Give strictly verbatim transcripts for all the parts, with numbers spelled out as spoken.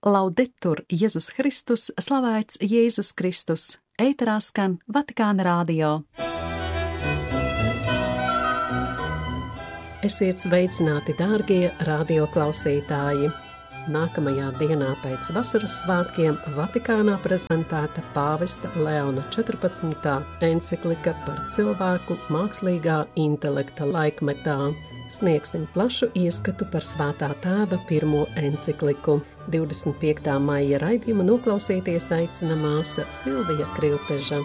Laudetur Jēzus Kristus, slavēts Jēzus Kristus, ēterā skan Vatikāna radio. Esiet sveicināti, dārgie radioklausītāji! Nākamajā dienā pēc vasaras svētkiem Vatikānā prezentēta pāvesta Leona četrpadsmitā enciklika par cilvēku mākslīgā intelekta laikmetā. Sniegsim plašu ieskatu par Svētā tēva pirmo encikliku. divdesmit piektā maija raidījuma noklausīties aicina māsa Silvija Krilteža.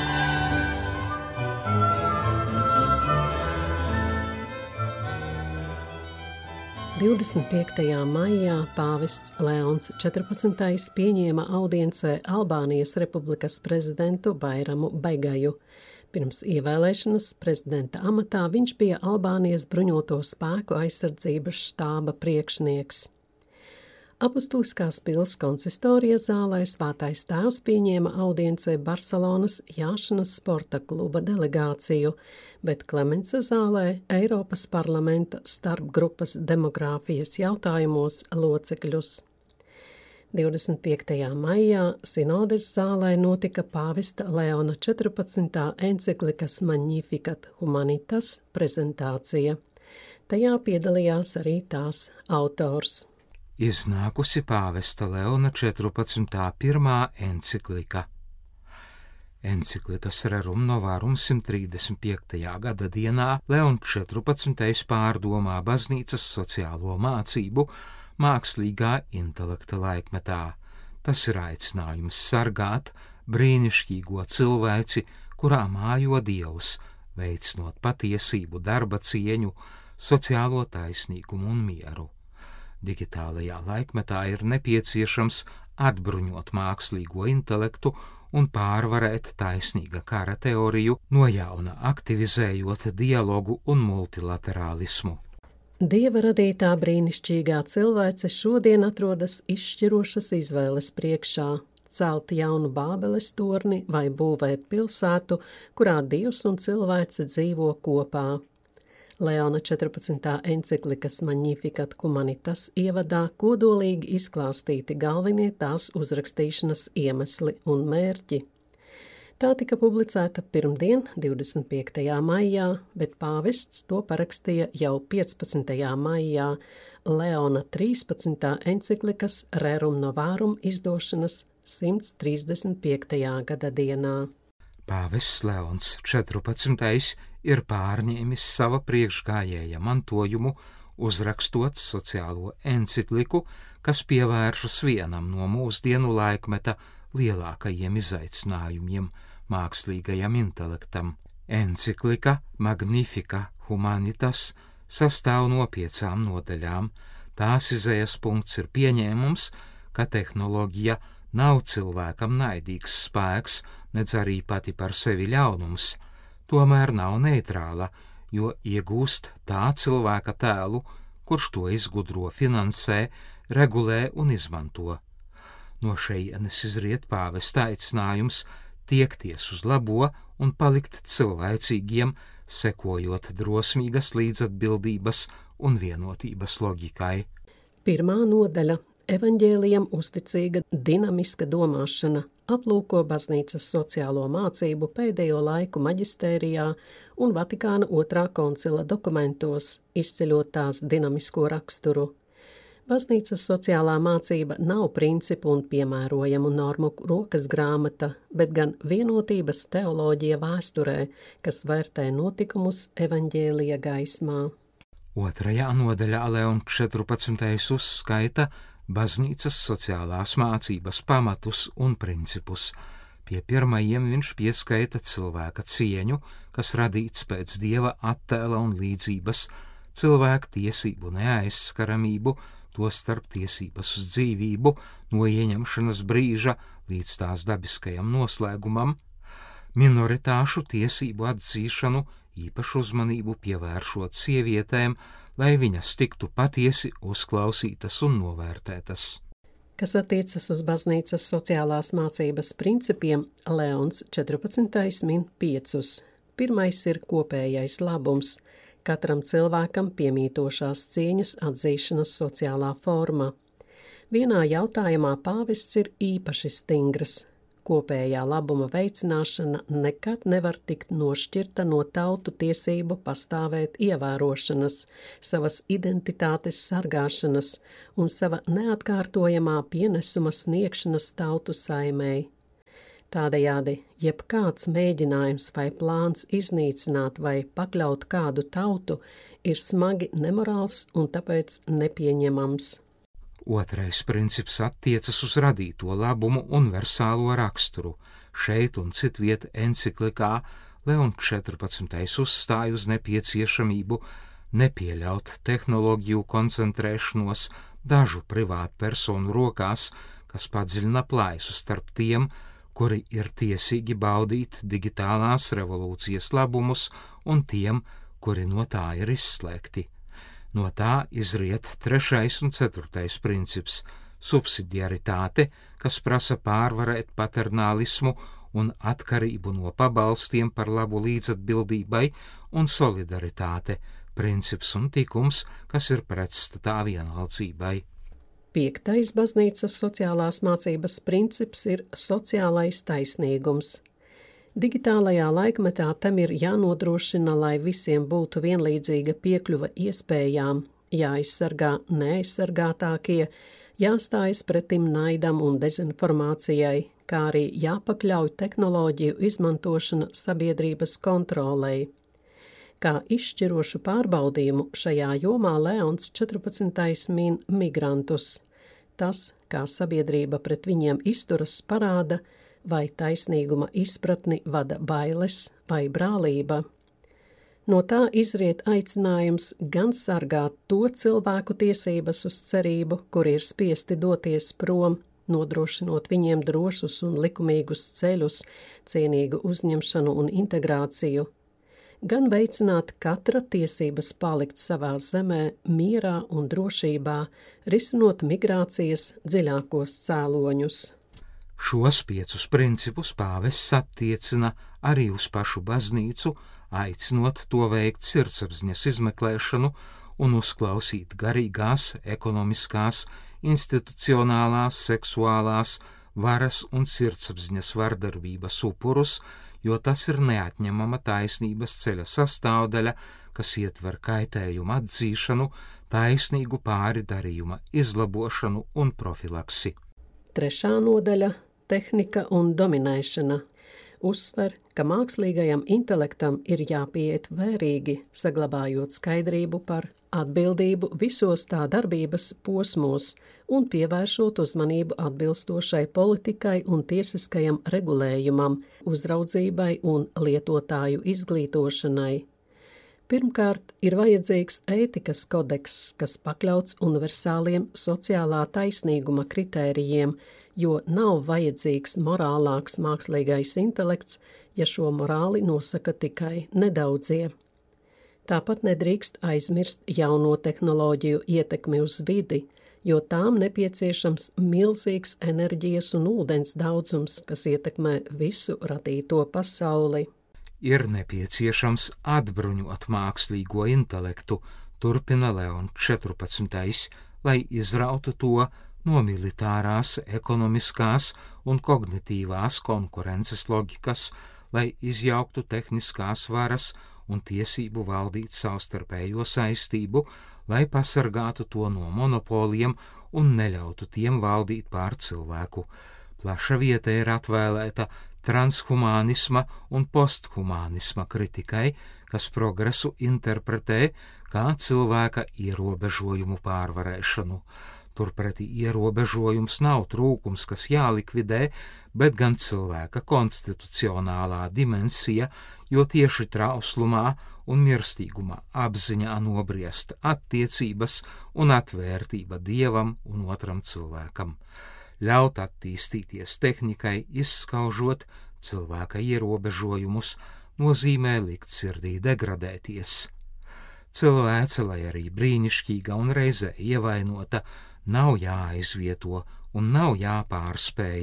divdesmit piektajā maijā pāvests Leons četrpadsmitais pieņēma audiencē Albānijas republikas prezidentu Bairamu Begaju. Pirms ievēlēšanas prezidenta amatā viņš bija Albānijas bruņoto spēku aizsardzības štāba priekšnieks. Apustuliskās pils konsistorijas zālē Svētais tēvs pieņēma audiencē Barcelonas Jāšanas sporta kluba delegāciju, bet Klemensa zālē Eiropas parlamenta starpgrupas demogrāfijas jautājumos locekļus. divdesmit piektajā maijā Sinodes zālē notika pāvesta Leona četrpadsmitā enciklikas Magnificat Humanitas prezentācija. Tajā piedalījās arī tās autors. Iznākusi pāvesta Leona četrpadsmitā pirmā enciklika. Enciklikas Rerum Novarum simt trīsdesmit piektajā gada dienā Leons četrpadsmitais pārdomā baznīcas sociālo mācību mākslīgā intelekta laikmetā. Tas ir aicinājums sargāt brīnišķīgo cilvēci, kurā mājo Dievs, veicinot patiesību, darba cieņu, sociālo taisnīgumu un mieru. Digitālajā laikmetā ir nepieciešams atbruņot mākslīgo intelektu un pārvarēt taisnīga kara teoriju, no jauna aktivizējot dialogu un multilaterālismu. Dieva radītā brīnišķīgā cilvēce šodien atrodas izšķirošas izvēles priekšā – celt jaunu Bābeles torni vai būvēt pilsētu, kurā Dievs un cilvēce dzīvo kopā. Leona četrpadsmitā enciklikas Magnificat Humanitas ievadā kodolīgi izklāstīti galvenie tās uzrakstīšanas iemesli un mērķi. Tā tika publicēta pirmdien, divdesmit piektajā maijā, bet pāvests to parakstīja jau piecpadsmitajā maijā Leona trīspadsmitā enciklikas Rerum Novarum izdošanas simt trīsdesmit piektajā gada dienā. Pāvests Leons četrpadsmitais ir pārņēmis sava priekšgājēja mantojumu, uzrakstot sociālo encikliku, kas pievēršas vienam no mūsdienu laikmeta lielākajiem izaicinājumiem – mākslīgajam intelektam. Enciklika Magnificat Humanitas sastāv no piecām nodaļām. Tās izējas punkts ir pieņēmums, ka tehnoloģija nav cilvēkam naidīgs spēks, nedz arī pati par sevi ļaunums, tomēr nav neitrāla, jo iegūst tā cilvēka tēlu, kurš to izgudro, finansē, regulē un izmanto. No šejienes izriet pāvesta aicinājums tiekties uz labo un palikt cilvēcīgiem, sekojot drosmīgas līdzatbildības un vienotības loģikai. Pirmā nodaļa – evaņģēlijam uzticīga dinamiska domāšana aplūko baznīcas sociālo mācību pēdējo laiku maģistērijā un Vatikāna otrā koncila dokumentos, izceļot tās dinamisko raksturu. Baznīcas sociālā mācība nav principu un piemērojamu normu rokas grāmata, bet gan vienotības teoloģija vēsturē, kas vērtē notikumus evaņģēlija gaismā. Otrajā nodaļā Leons četrpadsmitais uzskaita baznīcas sociālās mācības pamatus un principus. Pie pirmajiem viņš pieskaita cilvēka cieņu, kas radīts pēc Dieva attēla un līdzības, cilvēka tiesību neaizskaramību, tostarp tiesības uz dzīvību, no ieņemšanas brīža līdz tās dabiskajam noslēgumam, minoritāšu tiesību atzīšanu, īpašu uzmanību pievēršot sievietēm, lai viņas tiktu patiesi uzklausītas un novērtētas. Kas attiecas uz baznīcas sociālās mācības principiem, Leons četrpadsmitais min piecus. Pirmais ir kopējais labums, katram cilvēkam piemītošās cieņas atzīšanas sociālā forma. Vienā jautājumā pāvests ir īpaši stingrs. Kopējā labuma veicināšana nekad nevar tikt nošķirta no tautu tiesību pastāvēt ievērošanas, savas identitātes sargāšanas un sava neatkārtojamā pienesuma sniegšanas tautu saimei. Tādējādi, jebkāds mēģinājums vai plāns iznīcināt vai pakļaut kādu tautu ir smagi nemorāls un tāpēc nepieņemams. Otrais princips attiecas uz radīto labumu universālo raksturu. Šeit un citviet enciklikā Leons četrpadsmitais uzstāj uz nepieciešamību nepieļaut tehnoloģiju koncentrēšanos dažu privātu personu rokās, kas padziļina plaisu starp tiem, kuri ir tiesīgi baudīt digitālās revolūcijas labumus, un tiem, kuri no tā ir izslēgti. No tā izriet trešais un ceturtais princips - subsidiaritāte, kas prasa pārvarēt paternālismu un atkarību no pabalstiem par labu līdzatbildībai, un solidaritāte - princips un tikums, kas ir pretstatā vienaldzībai. Piektais baznīcas sociālās mācības princips ir sociālais taisnīgums. Digitālajā laikmetā tam ir jānodrošina, lai visiem būtu vienlīdzīga piekļuva iespējām, jāaizsargā neaizsargātākie, jāstājas pretim naidam un dezinformācijai, kā arī jāpakļauj tehnoloģiju izmantošana sabiedrības kontrolei. Kā izšķirošu pārbaudījumu šajā jomā Leons četrpadsmitais min migrantus. Tas, kā sabiedrība pret viņiem izturas, parāda, vai taisnīguma izpratni vada bailes vai brālība. No tā izriet aicinājums gan sargāt to cilvēku tiesības uz cerību, kuri ir spiesti doties prom, nodrošinot viņiem drošus un likumīgus ceļus, cienīgu uzņemšanu un integrāciju, gan veicināt katra tiesības palikt savā zemē, mierā un drošībā, risinot migrācijas dziļākos cēloņus. Šos piecus principus pāvests attiecina arī uz pašu baznīcu, aicinot to veikt sirdsapziņas izmeklēšanu un uzklausīt garīgās, ekonomiskās, institucionālās, seksuālās, varas un sirdsapziņas vardarbības upurus, jo tas ir neatņemama taisnības ceļa sastāvdaļa, kas ietver kaitējumu atzīšanu, taisnīgu pāri darījuma izlabošanu un profilaksi. Trešā nodaļa – tehnika un dominēšana. Uzsver, ka mākslīgajam intelektam ir jāpieiet vērīgi, saglabājot skaidrību par atbildību visos tā darbības posmos un pievēršot uzmanību atbilstošai politikai un tiesiskajam regulējumam, uzraudzībai un lietotāju izglītošanai. Pirmkārt, ir vajadzīgs ētikas kodeks, kas pakļauts universāliem sociālā taisnīguma kritērijiem, jo nav vajadzīgs morālāks mākslīgais intelekts, ja šo morāli nosaka tikai nedaudzie. Tāpat nedrīkst aizmirst jauno tehnoloģiju ietekmi uz vidi, jo tām nepieciešams milzīgs enerģijas un ūdens daudzums, kas ietekmē visu radīto pasauli. Ir nepieciešams atbruņot mākslīgo intelektu, turpina Leons četrpadsmitais, lai izrautu to no militārās, ekonomiskās un kognitīvās konkurences loģikas, lai izjauktu tehniskās varas un tiesību valdīt savstarpējo saistību, lai pasargātu to no monopoliem un neļautu tiem valdīt pār cilvēku. Plaša vieta ir atvēlēta transhumānisma un posthumānisma kritikai, kas progresu interpretē kā cilvēka ierobežojumu pārvarēšanu. Turpretī ierobežojums nav trūkums, kas jālikvidē, bet gan cilvēka konstitucionālā dimensija, jo tieši trauslumā un mirstīgumā apziņā nobriest attiecības un atvērtība dievam un otram cilvēkam. Ļaut attīstīties tehnikai, izskaužot cilvēka ierobežojumus, nozīmē likt sirdī degradēties. Cilvēce, lai arī brīnišķīga un reizē ievainota, nav jāaizvieto un nav jāpārspēj.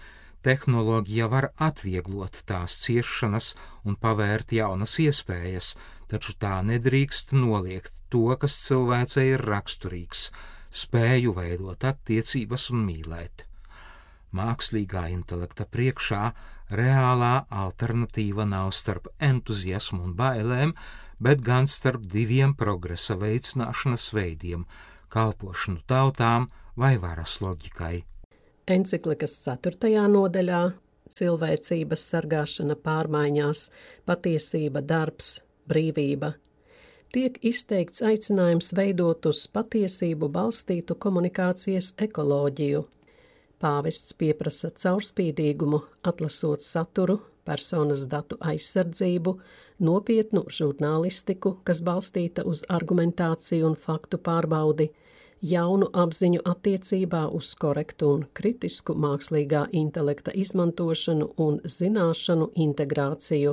Tehnoloģija var atvieglot tās ciešanas un pavērt jaunas iespējas, taču tā nedrīkst noliegt to, kas cilvēcei ir raksturīgs spēju veidot attiecības un mīlēt. Mākslīgā intelekta priekšā reālā alternatīva nav starp entuziasmu un bailēm, bet gan starp diviem progresa veicināšanas veidiem – kalpošanu tautām vai varas loģikai. Enciklikas ceturtajā nodaļā cilvēcības sargāšana pārmaiņās, patiesība, darbs, brīvība tiek izteikts aicinājums veidot uz patiesību balstītu komunikācijas ekoloģiju. Pāvests pieprasa caurspīdīgumu, atlasot saturu, personas datu aizsardzību, nopietnu žurnālistiku, kas balstīta uz argumentāciju un faktu pārbaudi, jaunu apziņu attiecībā uz korektu un kritisku mākslīgā intelekta izmantošanu un zināšanu integrāciju.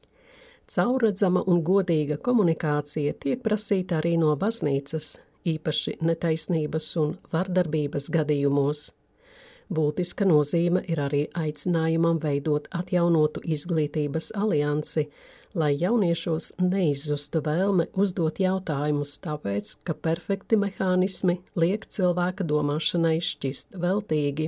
Caurredzama un godīga komunikācija tiek prasīta arī no baznīcas, īpaši netaisnības un vardarbības gadījumos. Būtiska nozīme ir arī aicinājumam veidot atjaunotu izglītības aliansi, lai jauniešos neizzustu vēlme uzdot jautājumus tāpēc, ka perfekti mehānismi liek cilvēka domāšanai šķist veltīgi.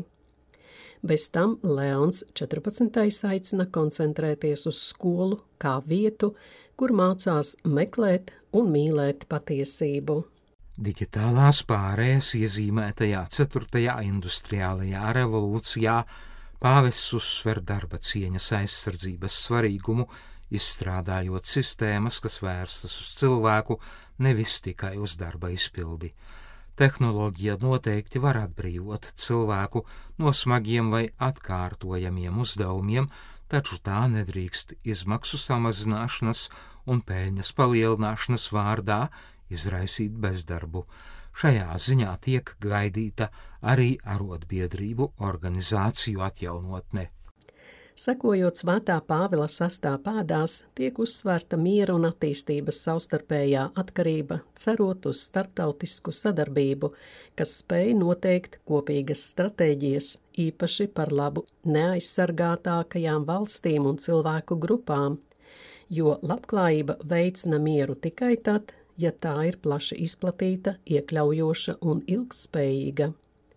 Bez tam Leons četrpadsmitais aicina koncentrēties uz skolu kā vietu, kur mācās meklēt un mīlēt patiesību. Digitālās pārējas iezīmētajā ceturtajā industriālajā revolūcijā pāvests uzsver darba cieņas aizsardzības svarīgumu, izstrādājot sistēmas, kas vērstas uz cilvēku, nevis tikai uz darba izpildi. Tehnoloģija noteikti var atbrīvot cilvēku no smagiem vai atkārtojamiem uzdevumiem, taču tā nedrīkst izmaksu samazināšanas un peļņas palielināšanas vārdā izraisīt bezdarbu. Šajā ziņā tiek gaidīta arī arotbiedrību organizāciju atjaunotne. Sekojot Svētā Pāvila sastā pēdās, tiek uzsvērta miera un attīstības savstarpējā atkarība, cerot uz starptautisku sadarbību, kas spēj noteikt kopīgas stratēģijas, īpaši par labu neaizsargātākajām valstīm un cilvēku grupām, jo labklājība veicina mieru tikai tad, ja tā ir plaši izplatīta, iekļaujoša un ilgtspējīga.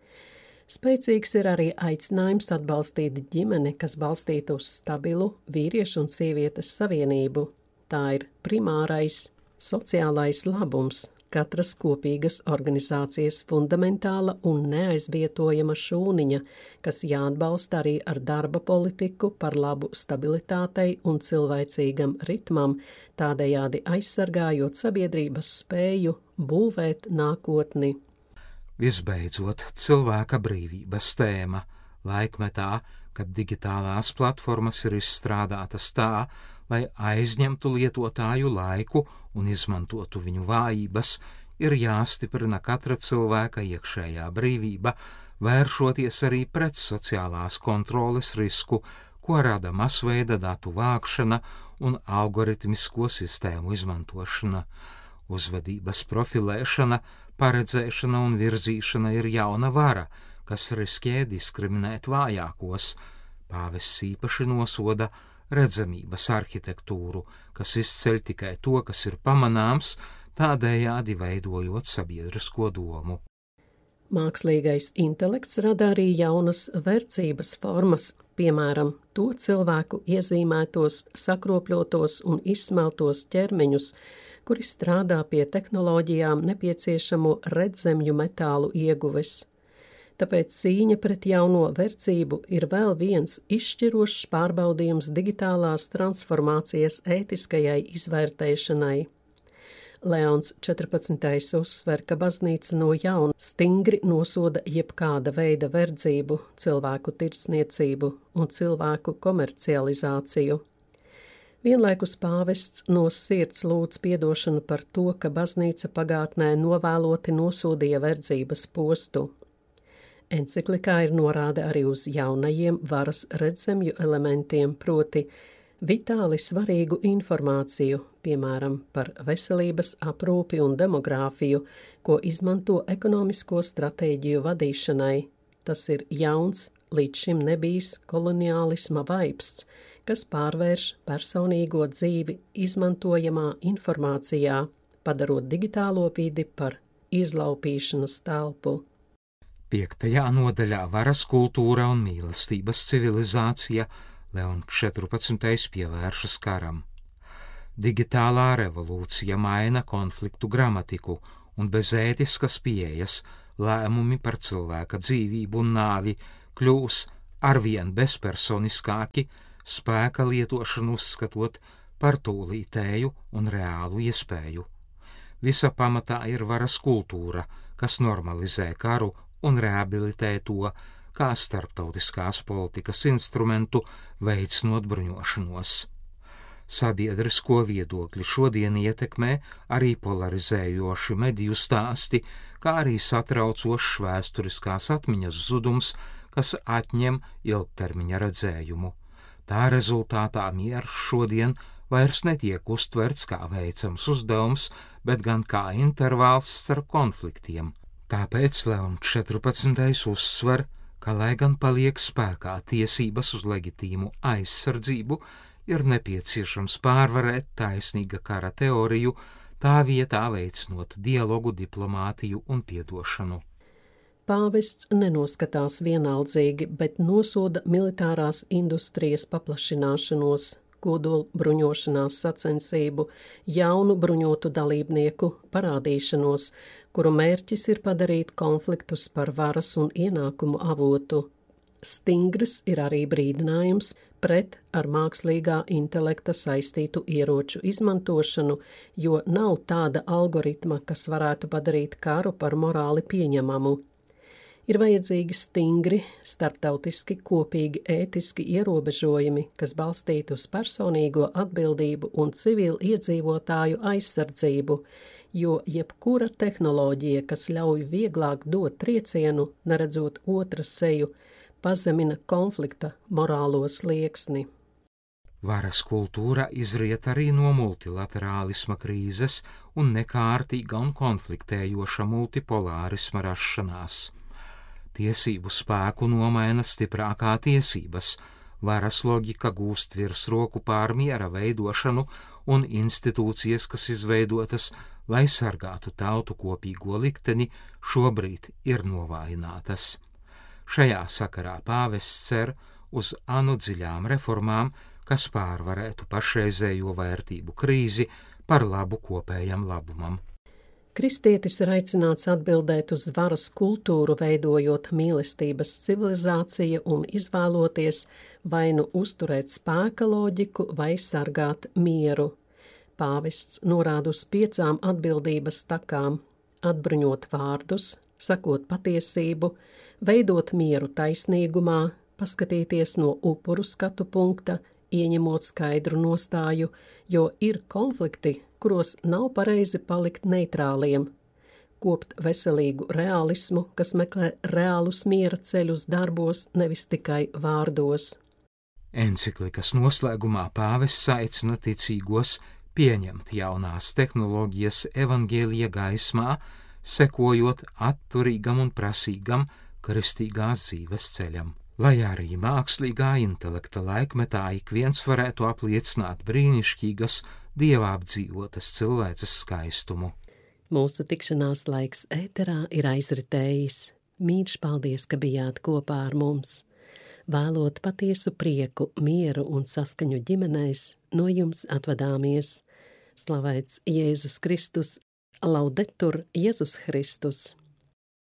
Spēcīgs ir arī aicinājums atbalstīt ģimeni, kas balstīta uz stabilu vīriešu un sievietes savienību. Tā ir primārais sociālais labums, katras kopīgas organizācijas fundamentāla un neaizvietojama šūniņa, kas jāatbalsta arī ar darba politiku par labu stabilitātei un cilvēcīgam ritmam, tādējādi aizsargājot sabiedrības spēju būvēt nākotni. Visbeidzot, cilvēka brīvības tēma laikmetā, kad digitālās platformas ir izstrādātas tā, lai aizņemtu lietotāju laiku un izmantotu viņu vājības, ir jāstiprina katra cilvēka iekšējā brīvība, vēršoties arī pret sociālās kontroles risku, ko rada masveida datu vākšana un algoritmisko sistēmu izmantošana. Uzvedības profilēšana, paredzēšana un virzīšana ir jauna vara, kas riskē diskriminēt vājākos. Pāvests īpaši nosoda redzamības arhitektūru, kas izceļ tikai to, kas ir pamanāms, tādējādi veidojot sabiedrisko domu. Mākslīgais intelekts rada arī jaunas vērtības formas, piemēram, to cilvēku iezīmētos, sakropļotos un izsmeltos ķermeņus, kuri strādā pie tehnoloģijām nepieciešamo redzemju metālu ieguves. Tāpēc cīņa pret jauno verdzību ir vēl viens izšķirošs pārbaudījums digitālās transformācijas ētiskajai izvērtēšanai. Leons četrpadsmitais uzsver, ka baznīca no jauna stingri nosoda jebkāda veida verdzību, cilvēku tirdzniecību un cilvēku komercializāciju. Vienlaikus pāvests no sirds lūdz piedošanu par to, ka baznīca pagātnē novēloti nosodīja verdzības postu. Enciklikā ir norāde arī uz jaunajiem varas redzemju elementiem, proti vitāli svarīgu informāciju, piemēram, par veselības aprūpi un demogrāfiju, ko izmanto ekonomisko stratēģiju vadīšanai. Tas ir jauns, līdz šim nebijis koloniālisma vaipsts, kas pārvērš personīgo dzīvi izmantojamā informācijā, padarot digitālo vidi par izlaupīšanas telpu. Piektajā nodaļā varas kultūra un mīlestības civilizācija Leons četrpadsmitais pievēršas karam. Digitālā revolūcija maina konfliktu gramatiku un bez ētiskas pieejas lēmumi par cilvēka dzīvību un nāvi kļūs arvien bezpersoniskāki, spēka lietošanu uzskatot par tūlītēju un reālu iespēju. Visa pamatā ir varas kultūra, kas normalizē karu un rehabilitē to kā starptautiskās politikas instrumentu veicinot bruņošanos. Sabiedrisko viedokļu šodien ietekmē arī polarizējoši mediju stāsti, kā arī satraucošs vēsturiskās atmiņas zudums, kas atņem ilgtermiņa redzējumu. Tā rezultātā miers šodien vairs netiek uztverts kā veicams uzdevums, bet gan kā intervāls starp konfliktiem. Tāpēc Leons četrpadsmitais uzsver, ka, lai gan paliek spēkā tiesības uz leģitīmu aizsardzību, ir nepieciešams pārvarēt taisnīga kara teoriju, tā vietā veicinot dialogu, diplomātiju un piedošanu. Pāvests nenoskatās vienaldzīgi, bet nosoda militārās industrijas paplašināšanos, kodola bruņošanās sacensību, jaunu bruņotu dalībnieku parādīšanos, kuru mērķis ir padarīt konfliktus par varas un ienākumu avotu. Stingrs ir arī brīdinājums pret ar mākslīgā intelekta saistītu ieroču izmantošanu, jo nav tāda algoritma, kas varētu padarīt karu par morāli pieņemamu. Ir vajadzīgi stingri, starptautiski kopīgi ētiski ierobežojumi, kas balstīti uz personīgo atbildību un civilu iedzīvotāju aizsardzību, jo jebkura tehnoloģija, kas ļauj vieglāk dot triecienu, neredzot otras seju, pazemina konflikta morālo slieksni. Varas kultūra izriet arī no multilaterālisma krīzes un nekārtīga un konfliktējoša multipolārisma rašanās. Tiesību spēku nomaina stiprākā tiesības, varas loģika gūst virsroku pār miera veidošanu un institūcijas, kas izveidotas, lai sargātu tautu kopīgo likteni, šobrīd ir novājinātas. Šajā sakarā pāvests cer uz anu dziļām reformām, kas pārvarētu pašreizējo vērtību krīzi par labu kopējam labumam. Kristietis ir aicināts atbildēt uz varas kultūru, veidojot mīlestības civilizāciju un izvēloties vai nu uzturēt spēka loģiku vai sargāt mieru. Pāvests norāda uz piecām atbildības takām – atbruņot vārdus, sakot patiesību, veidot mieru taisnīgumā, paskatīties no upuru skatu punkta, ieņemot skaidru nostāju, jo ir konflikti, kuros nav pareizi palikt neitrāliem, kopt veselīgu realismu, kas meklē reālus miera ceļus darbos, nevis tikai vārdos. Enciklikas noslēgumā pāvests aicina ticīgos pieņemt jaunās tehnoloģijas evaņģēlija gaismā, sekojot atturīgam un prasīgam kristīgās dzīves ceļam. Lai arī mākslīgā intelekta laikmetā ik viens varētu apliecināt brīnišķīgas, dievā apdzīvotas cilvēces skaistumu. Mūsu tikšanās laiks ēterā ir aizritējis. Mīļš, paldies, ka bijāt kopā ar mums. Vēlot patiesu prieku, mieru un saskaņu ģimenēs, no jums atvadāmies. Slavēts Jēzus Kristus, laudetur Jēzus Kristus.